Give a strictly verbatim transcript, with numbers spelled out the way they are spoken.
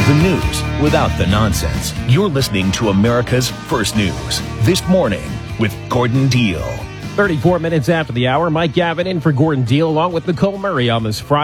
The news without the nonsense. You're listening to America's First News. This Morning with Gordon Deal. thirty-four minutes after the hour, Mike Gavin in for Gordon Deal along with Nicole Murray on this Friday.